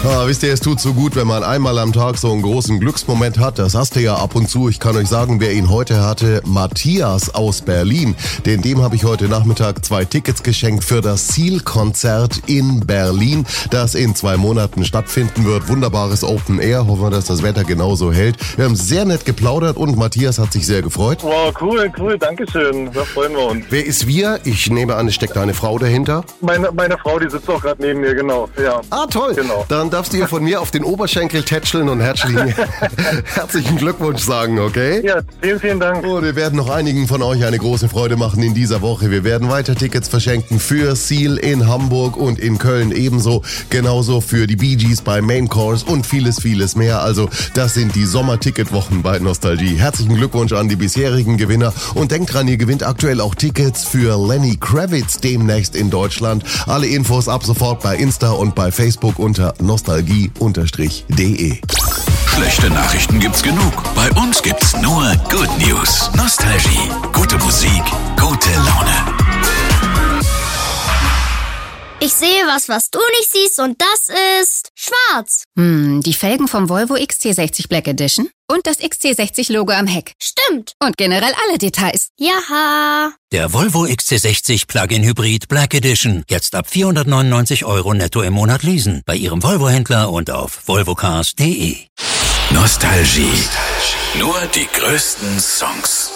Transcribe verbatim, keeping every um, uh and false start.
Ah, wisst ihr, es tut so gut, wenn man einmal am Tag so einen großen Glücksmoment hat. Das hast du ja ab und zu. Ich kann euch sagen, wer ihn heute hatte, Matthias aus Berlin. Denn dem habe ich heute Nachmittag zwei Tickets geschenkt für das Seal-Konzert in Berlin, das in zwei Monaten stattfinden wird. Wunderbares Open Air. Hoffen wir, dass das Wetter genauso hält. Wir haben sehr nett geplaudert und Matthias hat sich sehr gefreut. Wow, cool, cool, danke schön. Da freuen wir uns. Wer ist wir? Ich nehme an, es steckt eine Frau dahinter. Meine, meine Frau, die sitzt auch gerade neben mir, genau. Ja. Ah, toll. Genau. Dann darfst du ihr von mir auf den Oberschenkel tätscheln und herzlichen, herzlichen Glückwunsch sagen, okay? Ja, vielen, vielen Dank. Und wir werden noch einigen von euch eine große Freude machen in dieser Woche. Wir werden weiter Tickets verschenken für Seal in Hamburg und in Köln ebenso. Genauso für die Bee Gees bei Main Course und vieles, vieles mehr. Also das sind die Sommerticketwochen bei Nostalgie. Herzlichen Glückwunsch an die bisherigen Gewinner. Und denkt dran, ihr gewinnt aktuell auch Tickets für Lenny Kravitz demnächst in Deutschland. Alle Infos ab sofort bei Insta und bei Facebook unter nostalgie Unterstrich de. Schlechte Nachrichten gibt's genug. Bei uns gibt's nur Good News. Nostalgie. Gute Musik. Gute Laune. Ich sehe was, was du nicht siehst, und das ist schwarz. Hm, die Felgen vom Volvo X C sechzig Black Edition und das X C sechzig Logo am Heck. Stimmt. Und generell alle Details. Jaha. Der Volvo X C sechzig Plug-in Hybrid Black Edition. Jetzt ab vierhundertneunundneunzig Euro netto im Monat leasen. Bei Ihrem Volvo-Händler und auf volvocars punkt de. Nostalgie. Nur die größten Songs.